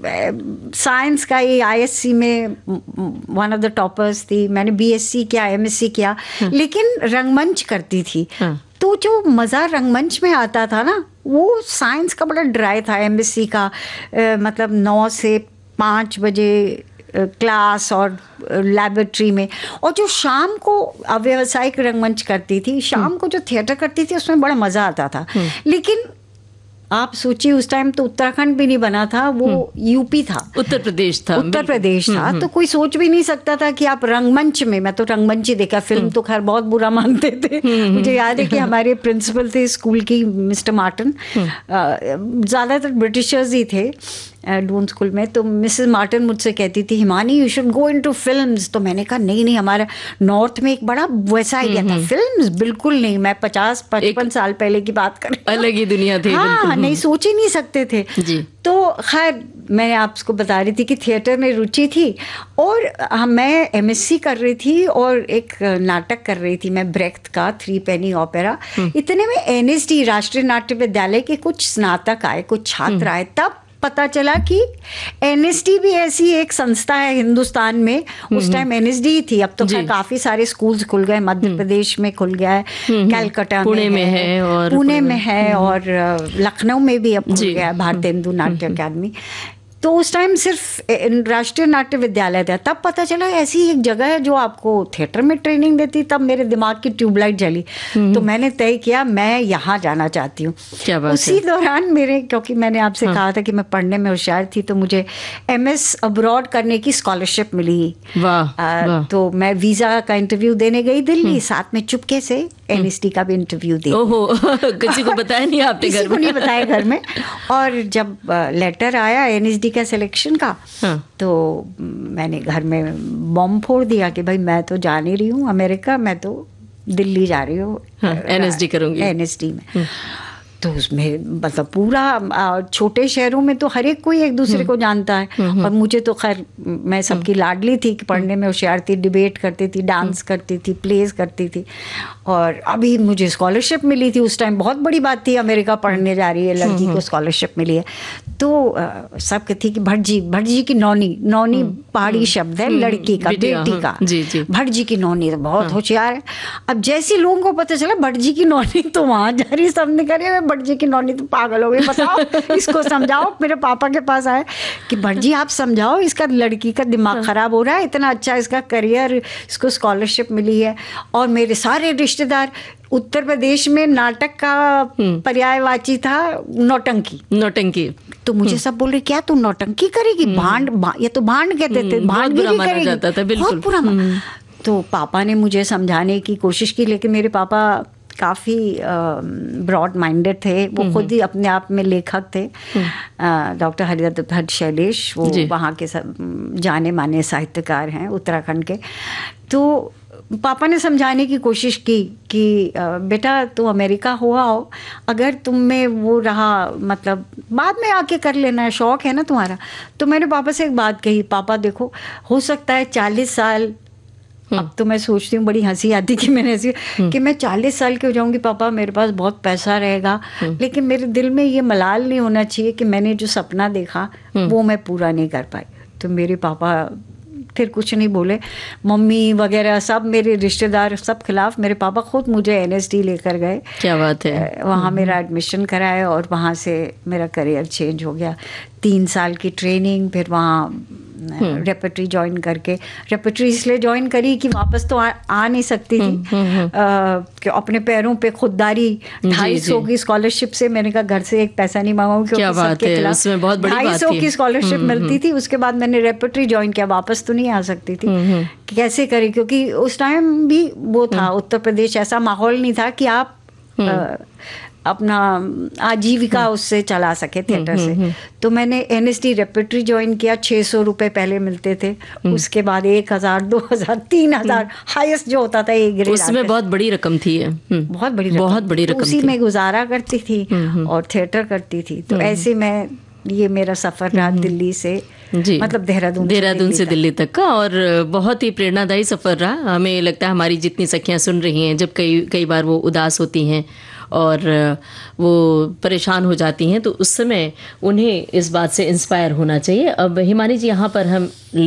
Science का ही ISC में one of the toppers थी, मैंने बीएससी किया, एमएससी किया, लेकिन रंगमंच करती थी। तो जो मज़ा रंगमंच में आता था ना, वो साइंस का बड़ा ड्राई था। एमएससी का मतलब 9 से 5 बजे क्लास और लैबोरेटरी में, और जो शाम को अव्यवसायिक रंगमंच करती थी, शाम को जो थिएटर करती थी, उसमें बड़ा मज़ा आता था। लेकिन आप सोचिए उस टाइम तो उत्तराखंड भी नहीं बना था, वो यूपी था, उत्तर प्रदेश था। तो कोई सोच भी नहीं सकता था कि आप रंगमंच में, मैं तो रंगमंच ही देखा, फिल्म तो खैर बहुत बुरा मानते थे। मुझे याद है कि हमारे प्रिंसिपल थे स्कूल की, मिस्टर मार्टिन, ज़्यादातर ब्रिटिशर्स ही थे डून स्कूल में। तो मिसेस मार्टिन मुझसे कहती थी, Himani you should go into films. तो मैंने कहा नहीं, हमारा नॉर्थ में एक बड़ा वैसा आइडिया था, फिल्म्स बिल्कुल नहीं। मैं 50-55 साल पहले की बात कर रही हूँ, अलग ही दुनिया थी। हाँ, नहीं सोच ही नहीं सकते थे जी। तो खैर मैं आपको बता रही थी कि थिएटर में रुचि थी, और मैं एमएससी कर रही थी और एक नाटक कर रही थी मैं, ब्रेख्त का 3 पेनी ओपेरा। इतने में एनएसडी, राष्ट्रीय नाट्य विद्यालय के कुछ स्नातक आए, कुछ छात्र आए। तब पता चला कि एनएसडी भी ऐसी एक संस्था है हिंदुस्तान में। उस टाइम एनएसडी थी, अब तो काफी सारे स्कूल्स खुल गए, मध्य प्रदेश में खुल गया है, कलकत्ता पुणे में है, और पुणे में है, और लखनऊ में भी अब खुल गया है भारतीय हिंदू नाट्य अकादमी। तो उस टाइम सिर्फ राष्ट्रीय नाट्य विद्यालय था। तब पता चला ऐसी एक जगह है जो आपको थिएटर में ट्रेनिंग देती। तब मेरे दिमाग की ट्यूबलाइट जली, तो मैंने तय किया मैं यहाँ जाना चाहती हूँ। उसी दौरान मेरे, क्योंकि मैंने आपसे कहा था कि मैं पढ़ने में होशियार थी, तो मुझे एमएस अब्रॉड करने की स्कॉलरशिप मिली। वाह। तो मैं वीज़ा का इंटरव्यू देने गई दिल्ली, साथ में चुपके से एनएसडी का भी इंटरव्यू दिया। ओहो, किसी को बताया नहीं आपने? किसी को नहीं बताया घर में। और जब लेटर आया एनएसडी का सिलेक्शन का, तो मैंने घर में बॉम्ब फोड़ दिया कि भाई मैं तो जा नहीं रही हूँ अमेरिका, मैं तो दिल्ली जा रही हूँ, एनएसडी करूँगी, एनएसडी में। तो उसमें मतलब पूरा छोटे शहरों में तो हर एक कोई एक दूसरे को जानता है, और मुझे तो खैर मैं सबकी लाडली थी कि पढ़ने में होशियार थी, डिबेट करती थी, डांस करती थी, प्लेस करती थी, और अभी मुझे स्कॉलरशिप मिली थी। उस टाइम बहुत बड़ी बात थी, अमेरिका पढ़ने जा रही है लड़की को स्कॉलरशिप मिली है। तो सब कहती कि भटजी की नौनी पहाड़ी शब्द है लड़की का, बेटी का। भटजी की नौनी तो बहुत होशियार है। अब जैसे लोगों को पता चला भटजी की नौनी, तो वहाँ जा रही, सबने करे भटजी की नौनी तो पागल हो गई, बताओ इसको समझाओ। मेरे पापा के पास आए कि भटजी आप समझाओ, इसका लड़की का दिमाग खराब हो रहा है, इतना अच्छा इसका करियर, इसको स्कॉलरशिप मिली है। और मेरे सारे रिश्तेदार, उत्तर प्रदेश में नाटक का पर्यायवाची था नौटंकी। तो मुझे सब बोल रहे क्या तू नौटंकी करेगी, भांड, ये तो भांड कहते थे, भांड भी करेगी, बहुत बुरा। तो पापा ने मुझे समझाने की कोशिश की, लेकिन मेरे पापा काफ़ी ब्रॉड माइंडेड थे। वो खुद ही अपने आप में लेखक थे, डॉक्टर हरिदत्त भट्ट शैलेश, वो वहाँ के सब जाने माने साहित्यकार हैं उत्तराखंड के। तो पापा ने समझाने की कोशिश की कि बेटा तू अमेरिका हुआ हो, अगर तुम में वो रहा, मतलब बाद में आके कर लेना है, शौक़ है ना तुम्हारा। तो मैंने पापा से एक बात कही, पापा देखो हो सकता है 40 साल, अब तो मैं सोचती हूँ, बड़ी हंसी आती कि मैंने ऐसी कि मैं 40 साल की हो जाऊँगी पापा, मेरे पास बहुत पैसा रहेगा, लेकिन मेरे दिल में ये मलाल नहीं होना चाहिए कि मैंने जो सपना देखा वो मैं पूरा नहीं कर पाई। तो मेरे पापा फिर कुछ नहीं बोले, मम्मी वगैरह सब मेरे रिश्तेदार सब खिलाफ, मेरे पापा खुद मुझे एनएसडी लेकर गए। क्या बात है। वहाँ मेरा एडमिशन कराया और वहाँ से मेरा करियर चेंज हो गया। 3 साल की ट्रेनिंग, फिर वहाँ रेपर्टरी ज्वाइन करके, रेपर्टरी इसलिए ज्वाइन करी कि वापस तो आ नहीं सकती थी, कि अपने पैरों पे खुददारी। 250 की स्कॉलरशिप से मैंने कहा घर से एक पैसा नहीं मांगूंगी, क्योंकि सबके खिलाफ 250 की स्कॉलरशिप मिलती थी। उसके बाद मैंने रेपर्टरी ज्वाइन किया, वापस तो नहीं आ सकती थी, कैसे करें, क्योंकि उस टाइम भी वो था उत्तर प्रदेश, ऐसा माहौल नहीं था कि आप अपना आजीविका उससे चला सके थिएटर से। तो मैंने एनएसडी रेपर्टरी ज्वाइन किया। 600 रुपये पहले मिलते थे, उसके बाद 1000, 2000, 3000 हाईएस्ट जो होता था एक ग्रेड, उसमें बहुत बड़ी रकम थी। बहुत बड़ी रकम, उसी में गुजारा करती थी और थिएटर करती थी। तो ऐसे में ये मेरा सफ़र रहा दिल्ली से, मतलब देहरादून से दिल्ली तक का, और बहुत ही प्रेरणादायी सफ़र रहा। हमें लगता है हमारी जितनी सखियाँ सुन रही हैं, जब कई बार वो उदास होती हैं और वो परेशान हो जाती हैं, तो उस समय उन्हें इस बात से इंस्पायर होना चाहिए। अब हिमानी जी, यहाँ पर हम